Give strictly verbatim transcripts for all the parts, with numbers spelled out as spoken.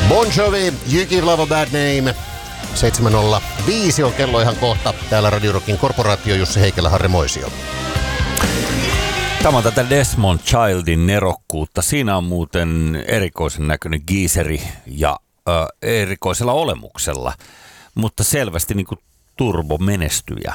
Bon Jovi, You Give Love a Bad Name. seitsemän nolla viisi on kello ihan kohta. Täällä Radio Rockin korporaatio Jussi Heikelä, Harri Moisio. Tämä on tätä Desmond Childin nerokkuutta. Siinä on muuten erikoisen näköinen giiseri ja äh, erikoisella olemuksella, mutta selvästi niin kuin turbomenestyjä.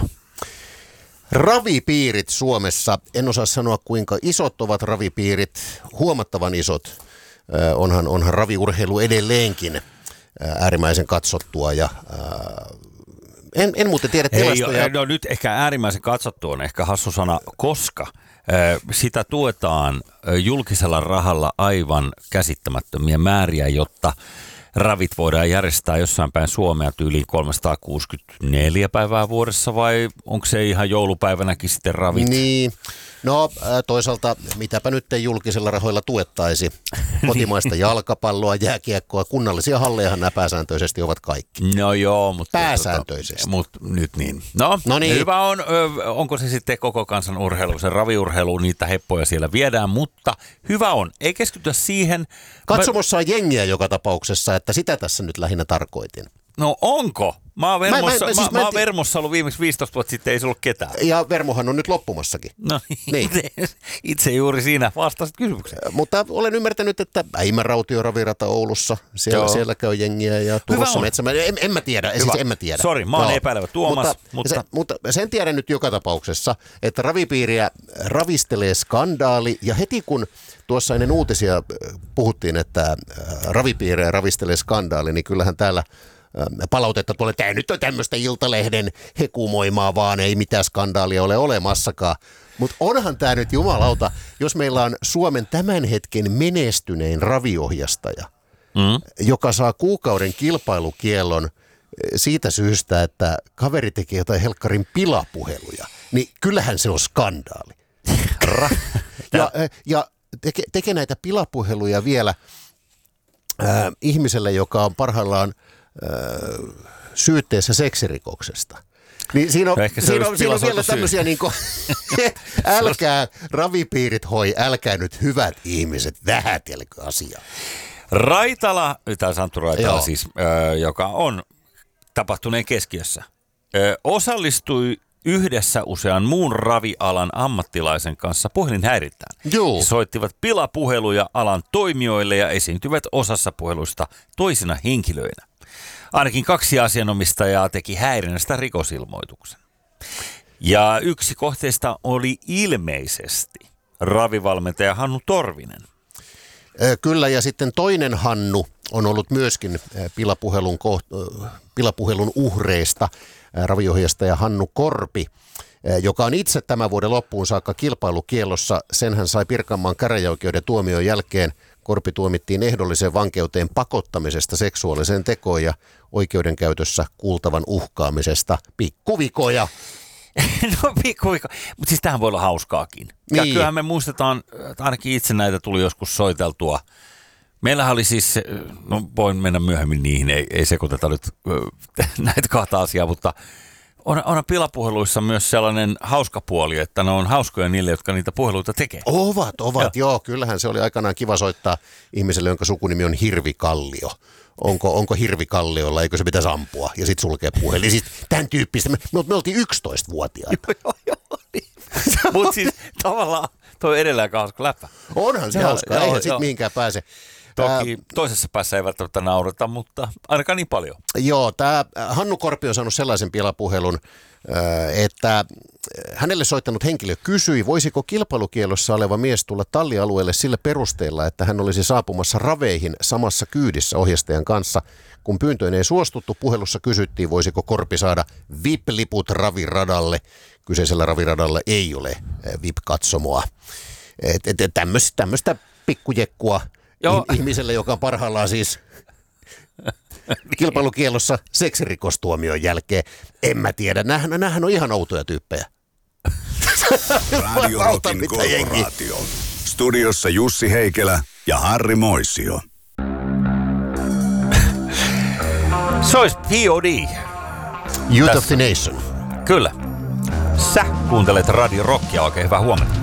Ravipiirit Suomessa. En osaa sanoa kuinka isot ovat ravipiirit. Huomattavan isot. Äh, onhan, onhan raviurheilu edelleenkin äh, äärimmäisen katsottua ja äh, en, en muuten tiedä tilastoja. Ei, no nyt ehkä äärimmäisen katsottua on ehkä hassu sana, koska sitä tuetaan julkisella rahalla aivan käsittämättömiä määriä, jotta ravit voidaan järjestää jossain päin Suomea tyyliin kolmesataakuusikymmentäneljä päivää vuodessa, vai onko se ihan joulupäivänäkin sitten ravit? Niin, no toisaalta mitäpä nyt ei julkisella rahoilla tuettaisi. Kotimaista jalkapalloa, jääkiekkoa, kunnallisia hallejahan nämä pääsääntöisesti ovat kaikki. No joo, mutta... Pääsääntöisesti. Mutta nyt niin. No, no niin. Hyvä on, onko se sitten koko kansan urheilu, se raviurheilu, niitä heppoja siellä viedään, mutta hyvä on, ei keskitytä siihen. Katsomossa on jengiä joka tapauksessa, että sitä tässä nyt lähinnä tarkoitin. No onko? Mä oon Vermossa, mä, mä, siis mä, mä oon Vermossa ollut viimeksi viisitoista vuotta sitten, ei se ollut ketään. Ja Vermohan on nyt loppumassakin. No niin. Itse juuri siinä vastasit kysymykseen. Mutta olen ymmärtänyt, että Äimänrautio ravirata Oulussa, siellä, siellä käy jengiä ja Turussa Metsämä. En, en mä tiedä, siis en mä tiedä. Sori, mä oon no. epäilevä Tuomas. Mutta, mutta... Se, mutta sen tiedän nyt joka tapauksessa, että ravipiiriä ravistelee skandaali ja heti kun tuossa ennen uutisia puhuttiin, että ravipiiriä ravistelee skandaali, niin kyllähän täällä palautetta tulee, että tämä nyt on tämmöistä Iltalehden hekumoimaa, vaan ei mitään skandaalia ole olemassakaan. Mutta onhan tämä nyt jumalauta, jos meillä on Suomen tämän hetken menestynein raviohjastaja, mm. joka saa kuukauden kilpailukiellon siitä syystä, että kaveri tekee jotain helkkarin pilapuheluja, niin kyllähän se on skandaali. ja ja teke, tekee näitä pilapuheluja vielä äh, ihmiselle, joka on parhaillaan syytteessä seksirikoksesta. Niin siinä on, no siinä on, siinä on vielä tämmöisiä niin kuin, älkää ravipiirit hoi, älkää nyt hyvät ihmiset, vähätelkö asiaa. Raitala, tämä Santtu Raitala Joo. siis, äh, joka on tapahtuneen keskiössä, äh, osallistui yhdessä usean muun ravialan ammattilaisen kanssa puhelinhäirintään. He soittivat pilapuheluja alan toimijoille ja esiintyivät osassa puheluista toisina henkilöinä. Ainakin kaksi asianomistajaa teki häirinnästä rikosilmoituksen. Ja yksi kohteista oli ilmeisesti ravivalmentaja Hannu Torvinen. Kyllä, ja sitten toinen Hannu on ollut myöskin pilapuhelun, koht- pilapuhelun uhreista, raviohjastaja Hannu Korpi, joka on itse tämän vuoden loppuun saakka kilpailukielossa. Sen hän sai Pirkanmaan käräjäoikeuden tuomion jälkeen. Korpi tuomittiin ehdolliseen vankeuteen pakottamisesta seksuaaliseen tekoon ja oikeudenkäytössä kuultavan uhkaamisesta. Pikkuvikoja. No pikkuvikoja, mutta siis tämähän voi olla hauskaakin. Ja niin. Kyllähän me muistetaan, että ainakin itse näitä tuli joskus soiteltua. Meillähän oli siis, no voin mennä myöhemmin niihin, ei, ei sekoiteta nyt näitä kahta asiaa, mutta on, on pilapuheluissa myös sellainen hauska puoli, että ne on hauskoja niille, jotka niitä puheluita tekee. Ovat, ovat, joo. joo. Kyllähän se oli aikanaan kiva soittaa ihmiselle, jonka sukunimi on Hirvikallio. Onko, onko Hirvikalliolla, eikö se pitäisi ampua? Ja sitten sulkee puhelin. Siis tämän tyyppistä. Me, me oltiin yksitoistavuotiaita. Joo, joo, niin. Mutta siis tavallaan toi on edelleen hauska läppä. Onhan se joo, hauska, joo, eihän sitten mihinkään pääse. Toki toisessa päässä ei välttämättä naurata, mutta ainakaan niin paljon. Joo, tämä Hannu Korpi on saanut sellaisen pilapuhelun, että hänelle soittanut henkilö kysyi, voisiko kilpailukielossa oleva mies tulla tallialueelle sillä perusteella, että hän olisi saapumassa raveihin samassa kyydissä ohjastajan kanssa. Kun pyyntöön ei suostuttu, puhelussa kysyttiin, voisiko Korpi saada V I P-liput raviradalle. Kyseisellä raviradalla ei ole V I P-katsomoa. Tämmöistä pikkujekkua. Joo. Ihmiselle, joka on parhaillaan siis kilpailukielossa seksirikostuomion jälkeen. En mä tiedä. Nämähän, nämähän on ihan outoja tyyppejä. Radio Rockin korporaatio. Studiossa Jussi Heikelä ja Harri Moisio. Se olisi P O D. Youth of the Nation. Kyllä. Sä kuuntelet Radio Rockia. Oikein hyvää huomenta.